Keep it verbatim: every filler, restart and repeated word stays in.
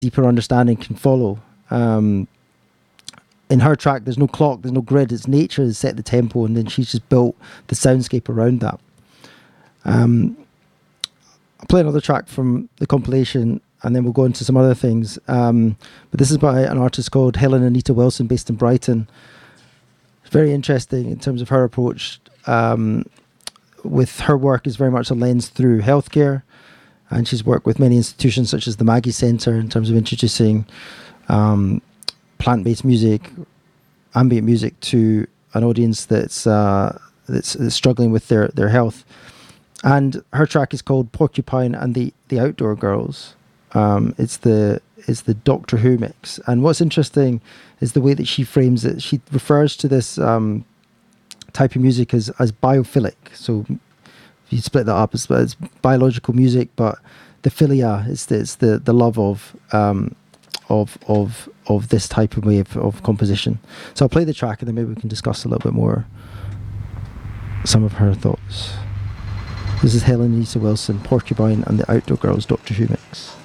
deeper understanding can follow. Um, in her track, there's no clock, there's no grid. It's nature that set the tempo, and then she's just built the soundscape around that. Um, I'll play another track from the compilation, and then we'll go into some other things. Um, but this is by an artist called Helen Anita Wilson, based in Brighton. Very interesting in terms of her approach. Um, with her work is very much a lens through healthcare, and she's worked with many institutions such as the Maggie Centre in terms of introducing um, plant-based music, ambient music to an audience that's, uh, that's that's struggling with their their health. And her track is called Porcupine and the the Outdoor Girls. Um, it's the it's the Doctor Who mix. And what's interesting is the way that she frames it. She refers to this um, type of music as as biophilic. So if you split that up, it's, it's biological music, but the philia is the, it's the the love of um, of of of this type of way of, of composition. So I'll play the track, and then maybe we can discuss a little bit more some of her thoughts. This is Helen Anita Wilson, Porcupine and the Outdoor Girls Doctor Who mix.